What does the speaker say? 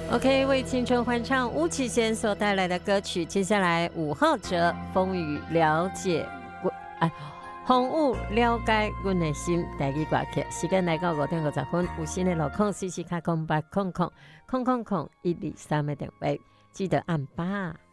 OK， 为青春欢唱巫启贤所带来的歌曲，接下来伍浩哲《风雨了解我》风雨了解阮的心，第二歌曲。时间来到5:50，有新的路况，CC卡080000000123的电话，记得按8。